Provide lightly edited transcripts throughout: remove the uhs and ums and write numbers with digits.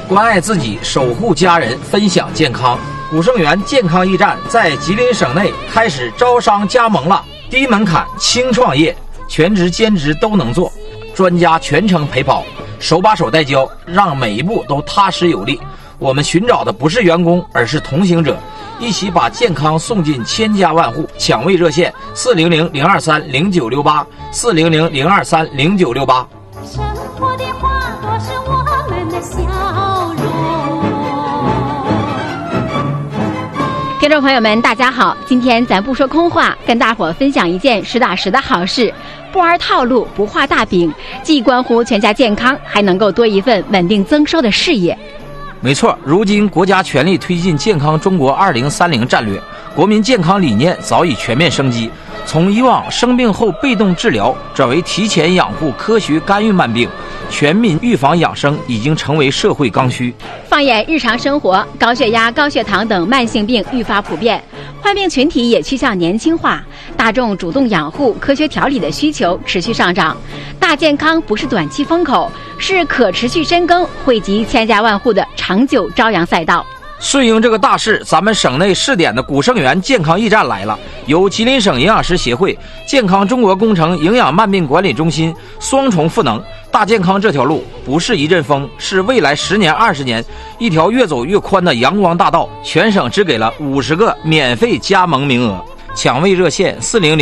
关爱自己，守护家人，分享健康。古盛源健康驿站在吉林省内开始招商加盟了，低门槛轻创业，全职兼职都能做，专家全程陪跑，手把手带教，让每一步都踏实有力。我们寻找的不是员工，而是同行者，一起把健康送进千家万户。抢位热线400-023-0968，400-023-0968。 生活的花朵是我们的笑容。 听众朋友们，大家好，今天咱不说空话，跟大伙分享一件实打实的好事，不玩套路，不画大饼，既关乎全家健康，还能够多一份稳定增收的事业。 没错，如今国家全力推进健康中国2030战略，国民健康理念早已全面升级，从以往生病后被动治疗转为提前养护、科学干预慢病，全民预防养生已经成为社会刚需。 放眼日常生活，高血压、高血糖等慢性病愈发普遍，患病群体也趋向年轻化，大众主动养护、科学调理的需求持续上涨。大健康不是短期风口，是可持续深耕、惠及千家万户的长久朝阳赛道。 顺应这个大势，咱们省内试点的古盛源健康驿站来了，由吉林省营养师协会、健康中国工程营养慢病管理中心双重赋能。大健康这条路不是一阵风，是未来10年、20年一条越走越宽的阳光大道。全省只给了50个免费加盟名额。抢位热线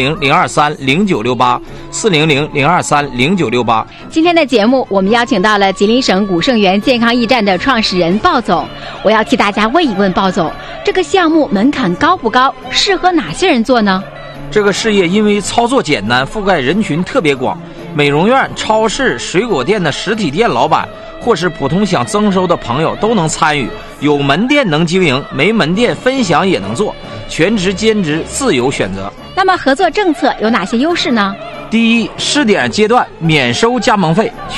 400-023-0968，400-023-0968。 今天的节目，我们邀请到了吉林省古盛源健康驿站的创始人鲍总。我要替大家问一问鲍总，这个项目门槛高不高？适合哪些人做呢？ 这个事业因为操作简单，覆盖人群特别广，美容院、超市、水果店的实体店老板，或是普通想增收的朋友都能参与。有门店能经营，没门店分享也能做，全职兼职自由选择。 那么合作政策有哪些优势呢？ 第一，试点阶段免收加盟费。